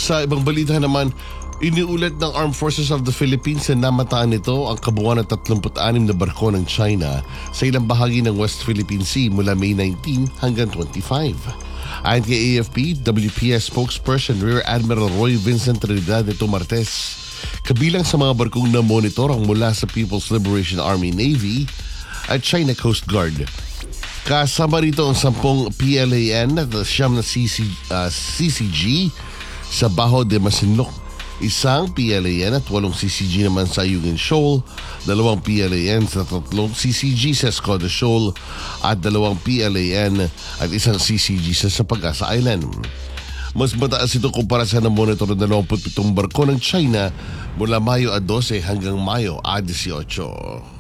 Sa ibang balita naman, iniulat ng Armed Forces of the Philippines na namataan nito ang kabuuan ng 36 na barko ng China sa ilang bahagi ng West Philippine Sea mula May 19 hanggang 25. Ayon kay AFP, WPS spokesperson Rear Admiral Roy Vincent Trinidad nito Martes, kabilang sa mga barkong na monitor ang mula sa People's Liberation Army Navy at China Coast Guard. Kasama rito ang 10 PLAN at 9 na CCG sa Baho de Masinloc, isang PLAN at 8 CCG naman sa Ayungin Shoal, 2 PLAN sa 3 CCG sa Escoda Shoal at 2 PLAN at 1 CCG sa Pag-asa Island. Mas mataas ito kumpara sa monitor ng 27 barko ng China mula Mayo 12 hanggang Mayo 18.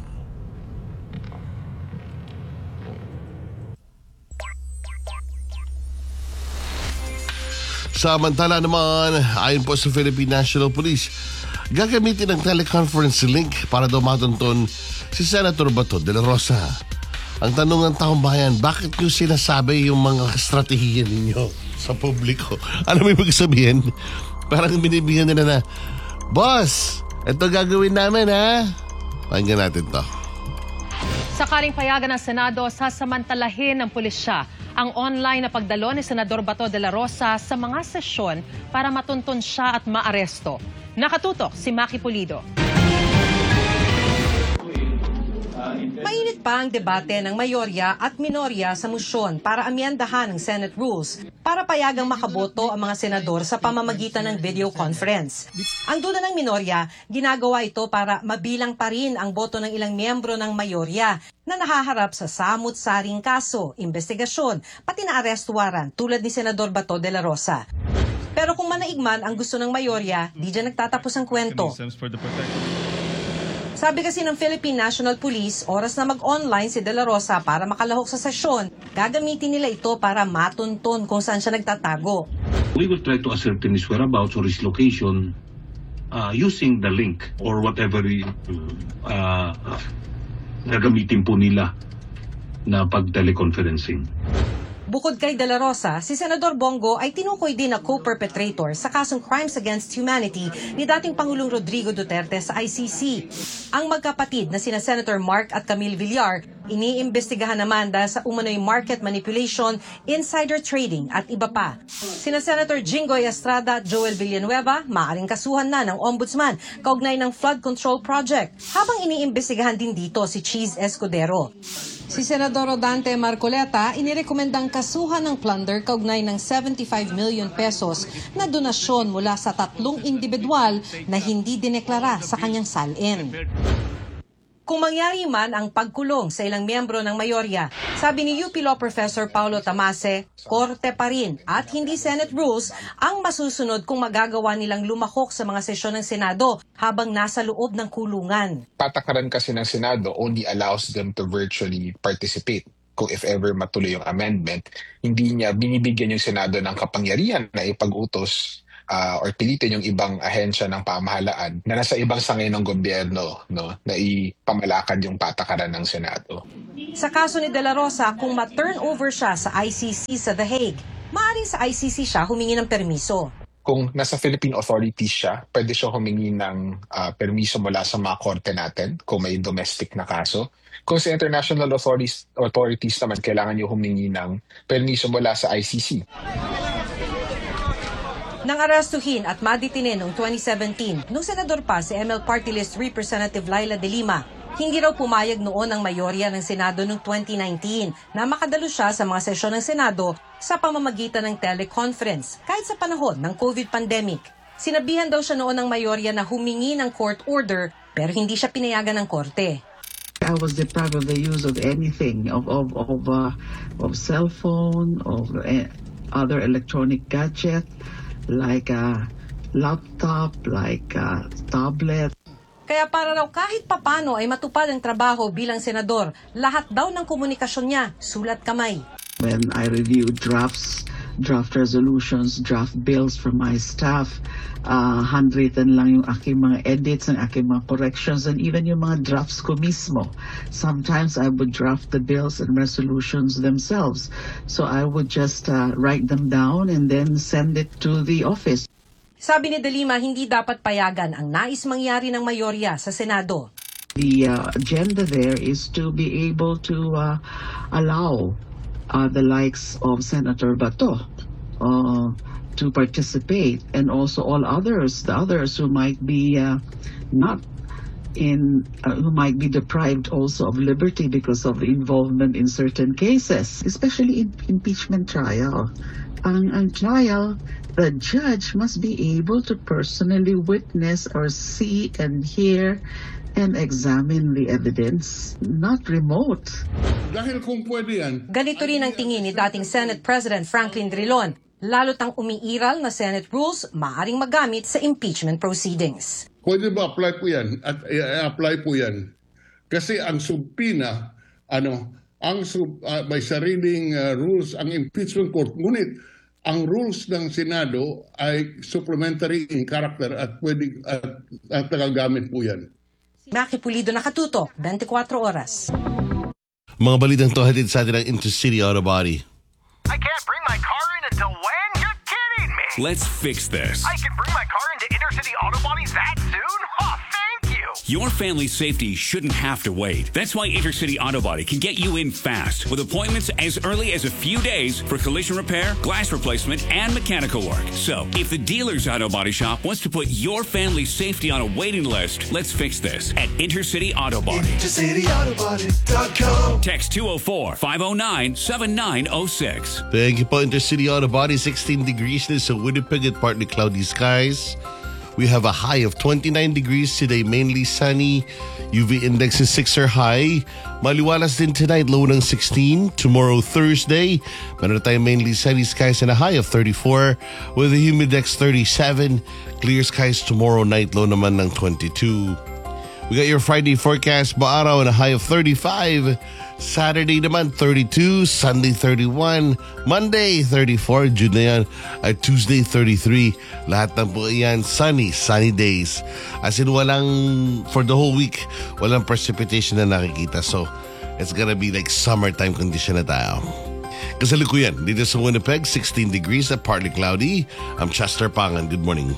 Samantala naman, ayon po sa Philippine National Police, gagamitin ang teleconference link para daw matunton si Senator Bato de la Rosa. Ang tanong ng taong bayan, bakit nyo sinasabi yung mga estratehiya ninyo sa publiko? Ano may magsabihin? Parang binibigyan nila na, Boss, ito gagawin namin ha. Pakinggan natin to. Sakaling payagan ng Senado, sasamantalahin ng pulisya ang online na pagdalo ni Senador Bato de la Rosa sa mga sesyon para matuntun siya at maaresto. Nakatutok si Maki Pulido. Mainit pa ang debate ng mayorya at minorya sa musyon para amyendahan ng Senate rules para payagang makaboto ang mga senador sa pamamagitan ng video conference. Ang duda ng minorya, ginagawa ito para mabilang pa rin ang boto ng ilang miyembro ng mayorya na nahaharap sa samut-saring kaso, investigasyon, pati na arrest warrant tulad ni Senador Bato de la Rosa. Pero kung manaigman ang gusto ng mayorya, di dyan nagtatapos ang kwento. Sabi kasi ng Philippine National Police, oras na mag-online si De La Rosa para makalahok sa sesyon, gagamitin nila ito para matuntun kung saan siya nagtatago. We will try to ascertain his whereabouts or his location using the link or whatever gagamitin po nila na pag-teleconferencing. Bukod kay De La Rosa, si Senador Bongo ay tinukoy din na co-perpetrator sa kasong Crimes Against Humanity ni dating Pangulong Rodrigo Duterte sa ICC. Ang magkapatid na sina Senator Mark at Camille Villar, iniimbestigahan naman dahil sa umano'y market manipulation, insider trading at iba pa. Sina Senator Jinggoy Estrada at Joel Villanueva, maaaring kasuhan na ng Ombudsman kaugnay ng flood control project, habang iniimbestigahan din dito si Cheese Escudero. Si Senador Rodante Marcoleta, inirekomendang kasuhan ng plunder kaugnay ng 75 million pesos na donasyon mula sa 3 individual na hindi dineklara sa kanyang salin. Kung mangyari man ang pagkulong sa ilang miyembro ng mayorya, sabi ni UP Law Professor Paulo Tamase, korte pa rin at hindi Senate rules ang masusunod kung magagawa nilang lumahok sa mga sesyon ng Senado habang nasa loob ng kulungan. Patakaran kasi ng Senado only allows them to virtually participate. Kung if ever matuloy yung amendment, hindi niya binibigyan yung Senado ng kapangyarihan na ipag-utos or pilitin yung ibang ahensya ng pamahalaan na nasa ibang sangay ng gobyerno, no, na ipamalakad yung patakaran ng Senado. Sa kaso ni De La Rosa, kung ma-turn over siya sa ICC sa The Hague, maaaring sa ICC siya humingi ng permiso. Kung nasa Philippine authorities siya, pwede siya humingi ng permiso mula sa mga korte natin kung may domestic na kaso. Kung sa international authorities naman, kailangan niyo humingi ng permiso mula sa ICC. Nang arestuhin at maditinin noong 2017, nung senador pa si ML Party List Representative Laila de Lima, hindi raw pumayag noon ang mayorya ng Senado noong 2019 na makadalo siya sa mga sesyon ng Senado sa pamamagitan ng teleconference kahit sa panahon ng COVID pandemic. Sinabihan daw siya noon ng mayorya na humingi ng court order pero hindi siya pinayagan ng korte. I was deprived of the use of anything, of cell phone, of other electronic gadget, like a laptop, like a tablet. Kaya para raw kahit papano ay matupad ang trabaho bilang senador, lahat daw ng komunikasyon niya sulat kamay. When I review drafts, draft resolutions, draft bills from my staff, handwritten lang yung aking mga edits, ang aking mga corrections, and even yung mga drafts ko mismo. Sometimes I would draft the bills and resolutions themselves. So I would just write them down and then send it to the office. Sabi ni De Lima, hindi dapat payagan ang nais mangyari ng mayorya sa Senado. The agenda there is to be able to allow the likes of Senator Bato to participate, and also all others, the others who might be who might be deprived also of liberty because of involvement in certain cases, especially in impeachment trial. Ang trial, the judge must be able to personally witness or see and hear and examine the evidence, not remote. Dahil kung pwede yan. Ganito rin ang tingin ni dating Senate President Franklin Drilon. Lalo't ang umiiral na Senate rules maaaring magamit sa impeachment proceedings. Pwede ba apply po yan? At apply po yan. Kasi ang subpina, may sariling rules ang impeachment court. Ngunit ang rules ng Senado ay supplementary in character at pwede at nagagamit po yan. Maki Pulido, Nakatutok, 24 Oras. Mga balitang to hatid sa atin ng Intercity Auto Body. I can't bring my car in until when? You're kidding me! Let's fix this. I can bring my car into Intercity Auto Body that soon? Oh, thank you! Your family's safety shouldn't have to wait. That's why Intercity Auto Body can get you in fast with appointments as early as a few days for collision repair, glass replacement, and mechanical work. So, if the dealer's auto body shop wants to put your family's safety on a waiting list, let's fix this at Intercity Auto Body. IntercityAutoBody.com. Text 204-509-7906. Thank you po, Intercity Auto Body. 16 degrees na sa Winnipeg at partly cloudy skies. We have a high of 29 degrees today, mainly sunny. UV index is 6 or high. Maliwalas din tonight, low ng 16. Tomorrow, Thursday, meron tayong mainly sunny skies and a high of 34 with a humidex 37. Clear skies tomorrow night, low naman ng 22. We got your Friday forecast, maaraw and a high of 35. Saturday naman, 32. Sunday, 31. Monday, 34. June na yan. At Tuesday, 33. Lahat ng po yan, sunny days. As in, for the whole week, walang precipitation na nakikita. So, it's gonna be like summertime condition na tayo. Kasalukuyan, dito sa Winnipeg, 16 degrees at partly cloudy. I'm Chester Pangan. Good morning.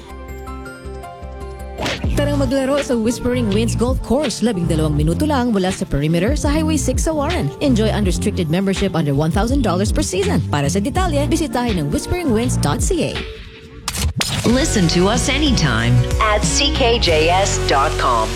Tarang maglaro sa Whispering Winds Golf Course. 12 minuto lang mula sa perimeter sa Highway 6 sa Warren. Enjoy unrestricted membership under $1,000 per season. Para sa detalye, bisitahin ang whisperingwinds.ca. Listen to us anytime at ckjs.com.